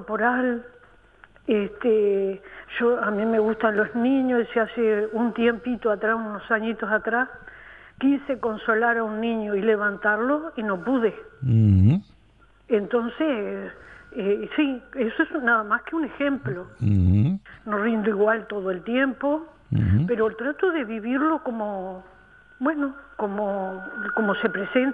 corporal. A mí me gustan los niños, y hace un tiempito atrás, unos añitos atrás, quise consolar a un niño y levantarlo y no pude. Ujú. Entonces, sí, eso es nada más que un ejemplo. Ujú. No rindo igual todo el tiempo, Ujú. pero trato de vivirlo como se presenta.